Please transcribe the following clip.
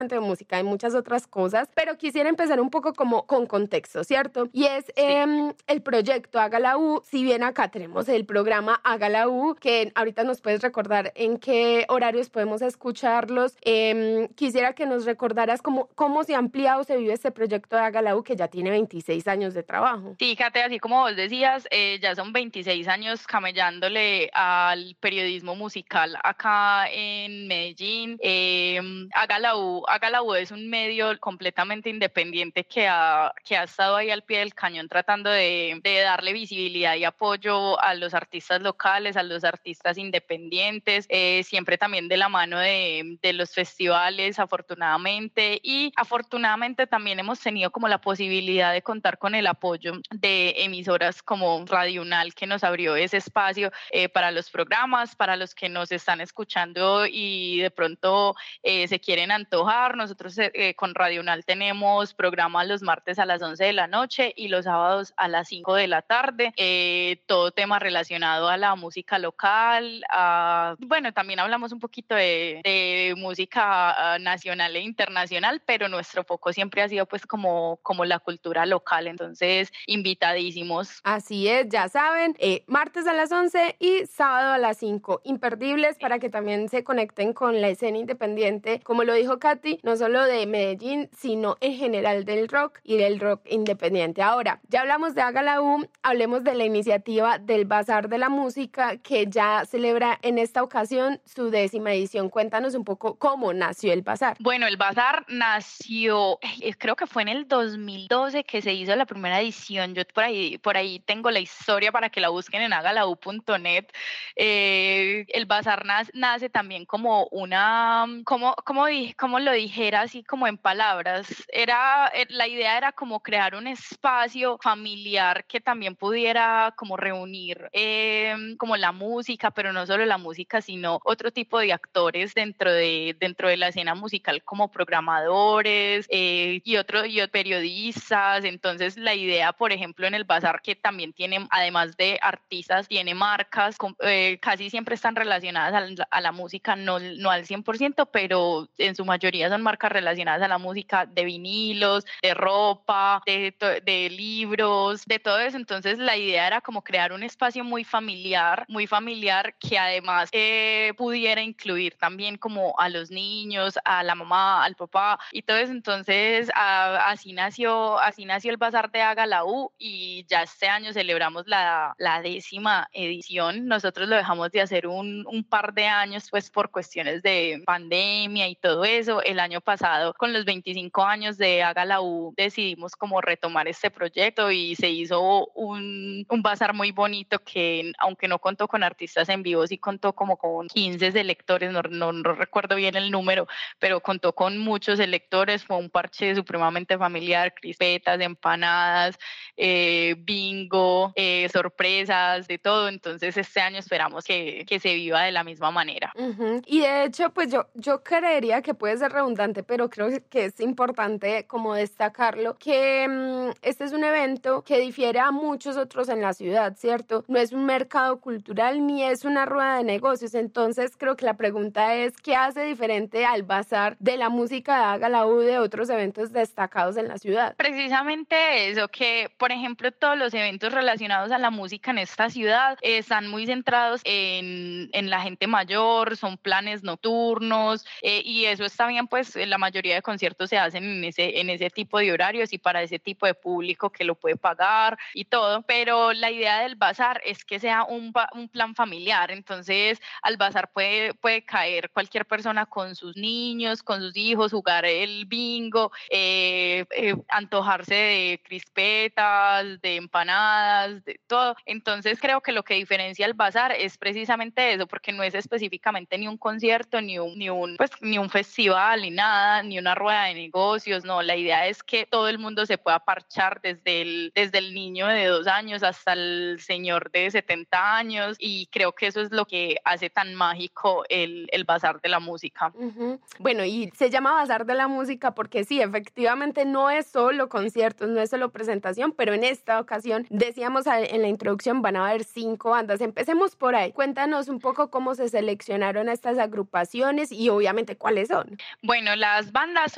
de música, hay muchas otras cosas, pero quisiera empezar un poco como con contexto, ¿cierto? Y es el proyecto Haga la U. Si bien acá tenemos el programa Haga la U, que ahorita nos puedes recordar en qué horarios podemos escucharlos, quisiera que nos recordaras cómo se ha ampliado, se vive este proyecto de Haga la U, que ya tiene 26 años de trabajo. Sí, Kate, así como vos decías, ya son 26 años camellándole al periodismo musical acá en Medellín. Haga la U es un medio completamente independiente que ha estado ahí al pie del cañón tratando de darle visibilidad y apoyo a los artistas locales, a los artistas independientes, siempre también de la mano de los festivales, afortunadamente. Y afortunadamente también hemos tenido como la posibilidad de contar con el apoyo de emisoras como Radio UNAL, que nos abrió ese espacio para los programas, para los que nos están escuchando y de pronto se quieren antojar. Nosotros con Radio UNAL tenemos programas los martes a las 11 de la noche y los sábados a las 5 de la tarde, todo tema relacionado a la música local. Bueno, también hablamos un poquito de música nacional e internacional, pero nuestro foco siempre ha sido pues como la cultura local. Entonces, invitadísimos. Así es, ya saben, martes a las 11 y sábado a las 5, imperdibles para que también se conecten con la escena independiente, como lo dijo Katy, no solo de Medellín, sino en general del rock y del rock independiente. Ahora, ya hablamos de Haga la U, hablemos de la iniciativa del Bazar de la Música, que ya celebra en esta ocasión su 10ª edición. Cuéntanos un poco cómo nació el Bazar. Bueno, el Bazar nació, creo que fue en el 2012 que se hizo la primera edición. Yo por ahí tengo la historia para que la busquen en hagalau.net. El Bazar nace también como como lo dijera así como en palabras. La idea era como crear un espacio familiar que también pudiera como reunir como la música, pero no solo la música, sino otro tipo de actores dentro de la escena musical, como programadores y periodistas. Entonces la idea, por ejemplo, en el Bazar, que también tiene, además de artistas, tiene marcas, casi siempre están relacionadas a la música, no al 100%, pero en su mayoría son marcas relacionadas a la música, de vinilos, de ropa, de libros, de todo eso. Entonces la idea era como crear un espacio muy familiar, que además pudiera incluir también como a los niños, a la mamá, al papá y todo eso. Entonces así nació el Bazar de Haga la U, y ya este año celebramos la 10ª edición. Nosotros lo dejamos de hacer un par de años pues por cuestiones de pandemia y todo eso. El año pasado, con los 25 años de Haga la U, decidimos como retomar este proyecto y se hizo un bazar muy bonito que, aunque no contó con artistas en vivo, sí contó como con 15 selectores, no recuerdo bien el número, pero contó con muchos selectores. Fue un parche supremamente familiar, crispetas, empanadas, bingo, sorpresas, de todo. Entonces este año esperamos que se viva de la misma manera. Uh-huh. Y de hecho, pues yo creería que puede ser redundante, pero creo que es importante como destacarlo, que este es un evento que difiere a muchos otros en la ciudad, ¿cierto? No es un mercado cultural ni es una rueda de negocios. Entonces creo que la pregunta es, ¿qué hace diferente al Bazar de la Música de Haga la U de otros eventos destacados en la ciudad? Precisamente eso, que por ejemplo todos los eventos relacionados a la música en esta ciudad están muy centrados en la gente mayor, son planes nocturnos, y eso está bien, pues la mayoría de conciertos se hacen en ese tipo de horarios y para ese tipo de público que lo puede pagar y todo, pero la idea del Bazar es que sea un plan familiar. Entonces al Bazar puede caer cualquier persona con sus niños, con sus hijos, jugar el bingo, antojarse de crispetas, de empanadas, de todo. Entonces creo que lo que diferencia el Bazar es precisamente eso, porque no es específicamente ni un concierto, ni un festival, ni nada, ni una rueda de negocios. No, la idea es que todo el mundo se pueda parchar, desde el niño de 2 años hasta el señor de 70 años, y creo que eso es lo que hace tan mágico el Bazar de la Música. Uh-huh. Bueno, y se llama Bazar de la Música porque sí, efectivamente no es solo conciertos, no es solo presentación, pero en esta ocasión, decíamos en la introducción, van a haber 5 bandas. Empecemos por ahí. Cuéntanos un poco cómo se seleccionaron estas agrupaciones y obviamente cuáles son. Bueno, las bandas